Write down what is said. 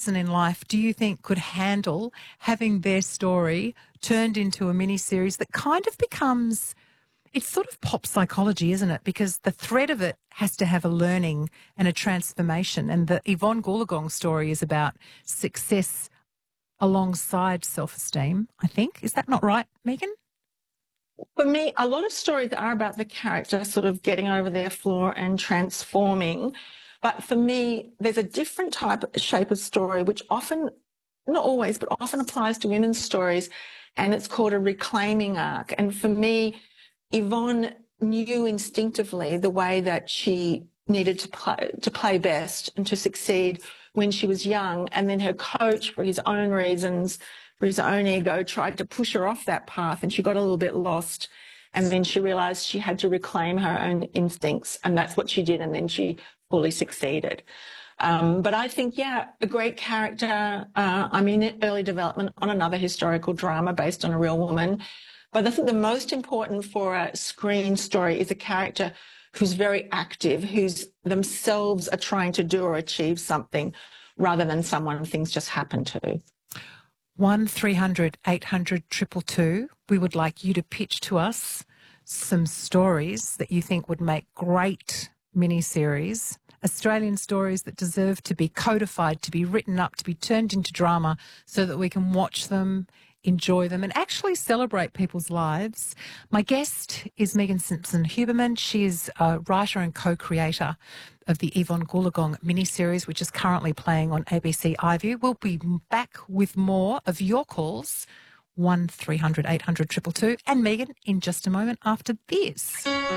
person in life do you think could handle having their story turned into a mini-series that kind of becomes, it's sort of pop psychology, isn't it? Because the thread of it has to have a learning and a transformation. And the Yvonne Goolagong story is about success alongside self-esteem, I think. Is that not right, Megan? For me, a lot of stories are about the character sort of getting over their flaw and transforming. But for me, there's a different shape of story, which often, not always, but often applies to women's stories. And it's called a reclaiming arc. And for me, Yvonne knew instinctively the way that she needed to play best and to succeed when she was young. And then her coach, for his own reasons, for his own ego, tried to push her off that path, and she got a little bit lost. And then she realised she had to reclaim her own instincts, and that's what she did, and then she fully succeeded. But I think, yeah, a great character. I'm in early development on another historical drama based on a real woman. But I think the most important for a screen story is a character who's very active, who's themselves are trying to do or achieve something, rather than someone things just happen to. 1300 800 222. We would like you to pitch to us some stories that you think would make great mini-series, Australian stories that deserve to be codified, to be written up, to be turned into drama so that we can watch them, enjoy them and actually celebrate people's lives. My guest is Megan Simpson-Huberman. She is a writer and co-creator of the Yvonne Goolagong miniseries, which is currently playing on ABC iView. We'll be back with more of your calls, 1300 800 222, and Megan in just a moment after this.